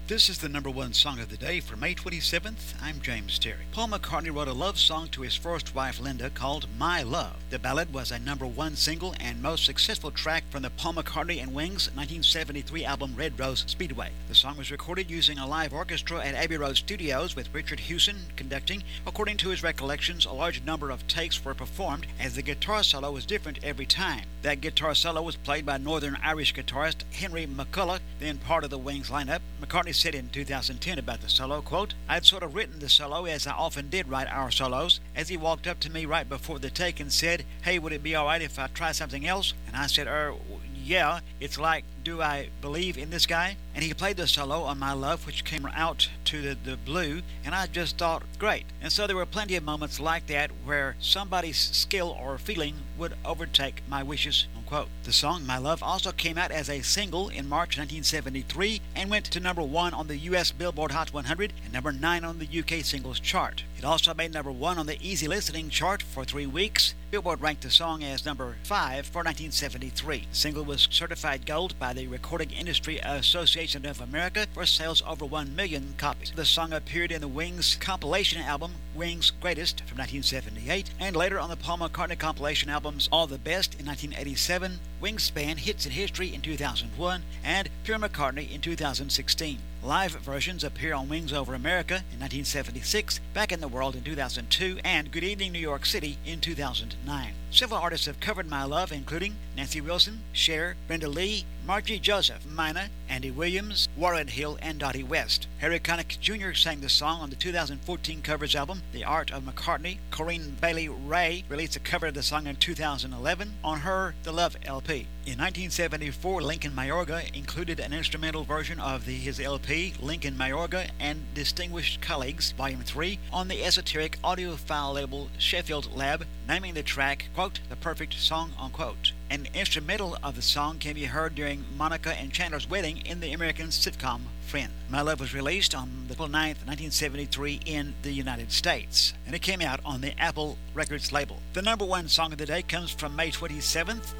This is the number one song of the day for May 27th. I'm James Terry. Paul McCartney wrote a love song to his first wife Linda called My Love. The ballad was a number one single and most successful track from the Paul McCartney and Wings 1973 album Red Rose Speedway. The song was recorded using a live orchestra at Abbey Road Studios with Richard Hewson conducting. According to his recollections, a large number of takes were performed as the guitar solo was different every time. That guitar solo was played by Northern Irish guitarist Henry McCullough, then part of the Wings lineup. McCartney said in 2010 about the solo, quote, "I'd sort of written the solo as I often did write our solos, as he walked up to me right before the take and said, 'Hey, would it be all right if I try something else?' And I said, yeah, it's like, do I believe in this guy?" And he played the solo on My Love, which came out to the blue, and I just thought, great. And so there were plenty of moments like that where somebody's skill or feeling would overtake my wishes, unquote. The song My Love also came out as a single in March 1973 and went to number 1 on the U.S. Billboard Hot 100 and number 9 on the UK Singles Chart. It also made number 1 on the Easy Listening chart for 3 weeks. Billboard ranked the song as number 5 for 1973. The single was certified gold by the Recording Industry Association of America for sales over 1 million copies. The song appeared in the Wings compilation album Wings Greatest from 1978 and later on the Paul McCartney compilation albums All the Best in 1987, Wingspan Hits in History in 2001, and Pure McCartney in 2016. Live versions appear on Wings Over America in 1976, Back in the World in 2002, and Good Evening New York City in 2009. Several artists have covered My Love, including Nancy Wilson, Cher, Brenda Lee, Margie Joseph, Mina, Andy Williams, Warren Hill, and Dottie West. Harry Connick Jr. sang the song on the 2014 covers album The Art of McCartney. Corinne Bailey Ray released a cover of the song in 2011 on her The Love LP. In 1974, Lincoln Mayorga included an instrumental version of his LP, Lincoln Mayorga and Distinguished Colleagues, Volume 3, on the esoteric audiophile label Sheffield Lab, naming the track, quote, The Perfect Song, unquote. An instrumental of the song can be heard during Monica and Chandler's wedding in the American sitcom Friends. My Love was released on April 9th, 1973 in the United States, and it came out on the Apple Records label. The number one song of the day comes from May 27th,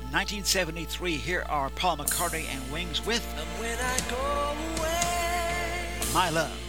1973. Here are Paul McCartney and Wings with And when I go away, My Love.